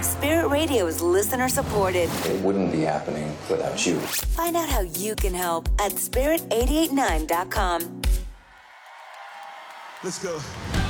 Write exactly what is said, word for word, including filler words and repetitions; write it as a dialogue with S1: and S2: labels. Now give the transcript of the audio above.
S1: Spirit Radio is listener supported.
S2: It wouldn't be happening without you.
S1: Find out how you can help at spirit eight eight nine dot com.
S3: Let's go.